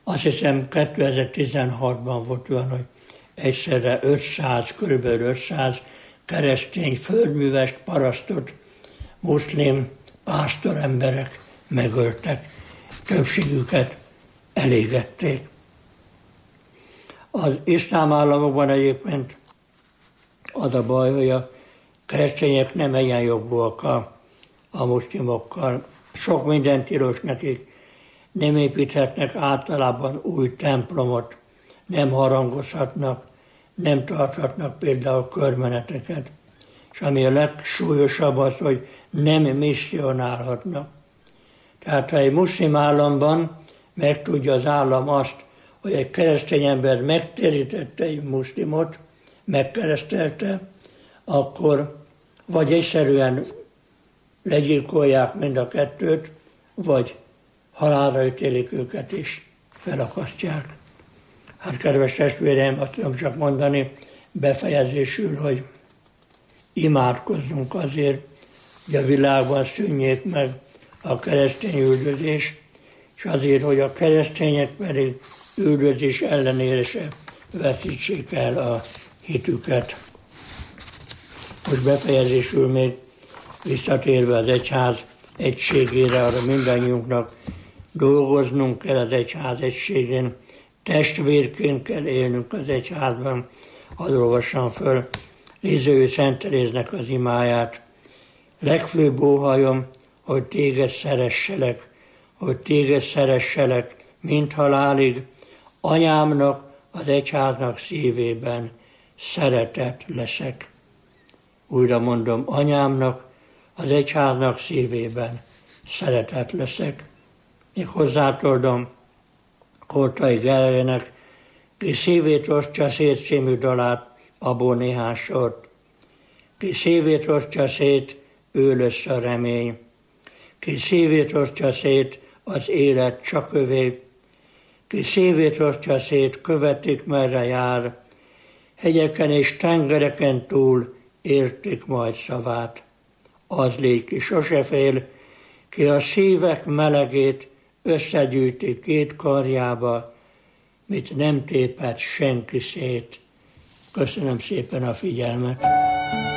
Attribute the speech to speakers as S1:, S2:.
S1: Azt hiszem 2016-ban volt olyan, hogy egyszerre 500, körülbelül 500 keresztény földművest, parasztot, muszlim pásztoremberek megöltek. Többségüket elégették. Az iszlám államokban egyébként az a baj, hogy a keresztények nem egyenjogúak a muszlimokkal. Sok minden tilos nekik. Nem építhetnek általában új templomot, nem harangozhatnak, nem tarthatnak például körmeneteket. És ami a legsúlyosabb az, hogy nem misszionálhatnak. Tehát ha egy muszlim államban megtudja az állam azt, hogy egy keresztény ember megtérítette egy muszlimot, megkeresztelte, akkor vagy egyszerűen legyilkolják mind a kettőt, vagy halálra ítélik őket is, felakasztják. Hát kedves testvéreim, azt tudom csak mondani befejezésül, hogy imádkozzunk azért, hogy a világban szűnjék meg a keresztény üldözés, és azért, hogy a keresztények pedig üldözés ellenére se veszítsék el a hitüket. Most befejezésül még visszatérve az egyház egységére, arra mindannyiunknak dolgoznunk kell az egyház egységén, testvérként kell élnünk az egyházban. Hadd olvassam föl Liző Szent Teréznek az imáját. Legfőbb óhajom, hogy téged szeresselek, mint halálig, anyámnak, az egyháznak szívében szeretet leszek. Újra mondom, anyámnak, az egyháznak szívében szeretet leszek. Még hozzátoldom Kortai Gergelynek, ki szívét osztja szét című dalát, abból néhány sort. Ki szívét osztja szét, ő lesz a remény. Ki szívét osztja szét, az élet csak övé. Ki szívét osztja szét, követik merre jár. Hegyeken és tengereken túl értik majd szavát. Az légy, ki sose fél, ki a szívek melegét összegyűjti két karjába, mit nem tépett senki szét. Köszönöm szépen a figyelmet.